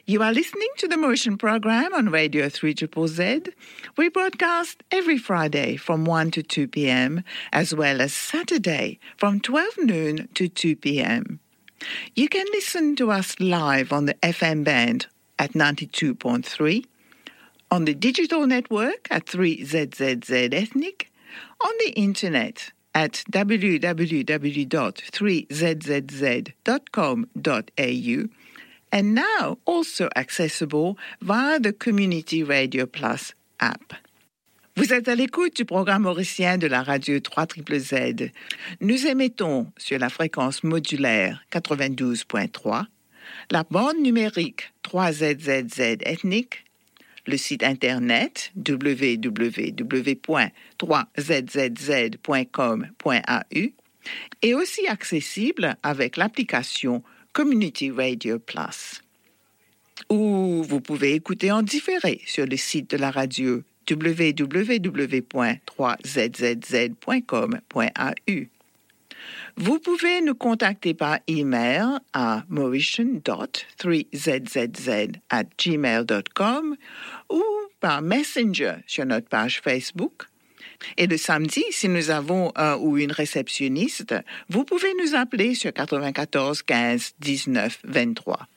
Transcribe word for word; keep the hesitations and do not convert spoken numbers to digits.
You are listening to the Motion program on Radio three Z Z Z. We broadcast every Friday from one to two p.m., as well as Saturday from twelve noon to two p.m. You can listen to us live on the F M band at ninety-two point three, on the digital network at three Z Z Z Ethnic, on the internet at w w w dot three z z z dot com dot a u, and now also accessible via the Community Radio Plus app. Vous êtes à l'écoute du programme mauricien de la radio trois Z Z Z. Nous émettons sur la fréquence modulaire quatre-vingt-douze point trois, la bande numérique trois Z Z Z ethnique, le site internet w w w point trois z z z point com point a u est aussi accessible avec l'application Community Radio Plus. Ou vous pouvez écouter en différé sur le site de la radio w w w point trois z z z point com point a u. Vous pouvez nous contacter par email à motion dot three z z z at gmail dot com ou par Messenger sur notre page Facebook. Et le samedi, si nous avons un ou une réceptionniste, vous pouvez nous appeler sur quatre-vingt-quatorze quinze dix-neuf vingt-trois.